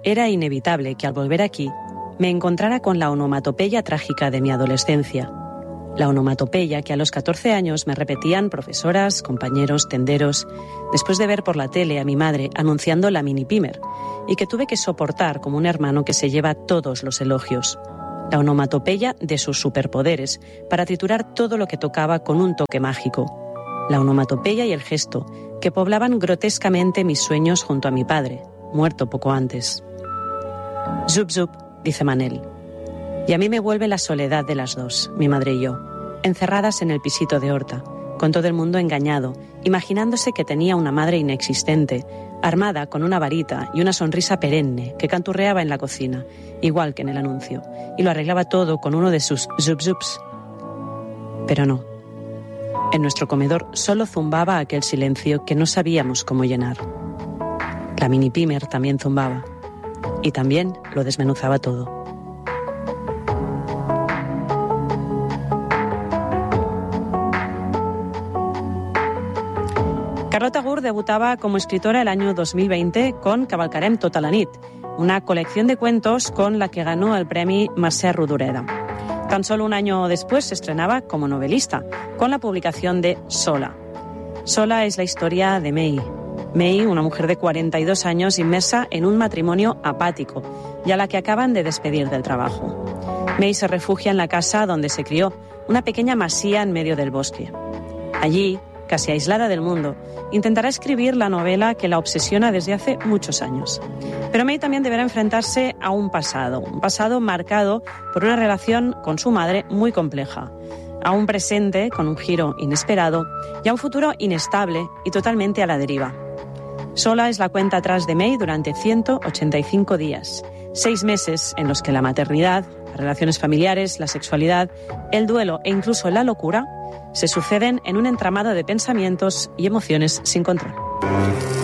era inevitable que al volver aquí me encontrara con la onomatopeya trágica de mi adolescencia. La onomatopeya que a los 14 años me repetían profesoras, compañeros, tenderos, después de ver por la tele a mi madre anunciando la mini Pimer, y que tuve que soportar como un hermano que se lleva todos los elogios. La onomatopeya de sus superpoderes, para triturar todo lo que tocaba con un toque mágico. La onomatopeya y el gesto, que poblaban grotescamente mis sueños junto a mi padre, muerto poco antes. Zup, zup, dice Manel. Y a mí me vuelve la soledad de las dos, mi madre y yo, encerradas en el pisito de Horta, con todo el mundo engañado, imaginándose que tenía una madre inexistente, armada con una varita y una sonrisa perenne que canturreaba en la cocina, igual que en el anuncio, y lo arreglaba todo con uno de sus zup-zups. Pero no. En nuestro comedor solo zumbaba aquel silencio que no sabíamos cómo llenar. La mini Pimer también zumbaba, y también lo desmenuzaba todo. Carlota Gur debutaba como escritora el año 2020 con Cavalcarem tota la nit, una colección de cuentos con la que ganó el Premi Mercè Rodoreda. Tan solo un año después se estrenaba como novelista, con la publicación de Sola. Sola es la historia de May. May, una mujer de 42 años inmersa en un matrimonio apático y a la que acaban de despedir del trabajo. May se refugia en la casa donde se crió, una pequeña masía en medio del bosque. Allí, casi aislada del mundo, intentará escribir la novela que la obsesiona desde hace muchos años. Pero May también deberá enfrentarse a un pasado marcado por una relación con su madre muy compleja, a un presente con un giro inesperado y a un futuro inestable y totalmente a la deriva. Sola es la cuenta atrás de May durante 185 días, 6 meses en los que la maternidad, las relaciones familiares, la sexualidad, el duelo e incluso la locura se suceden en un entramado de pensamientos y emociones sin control.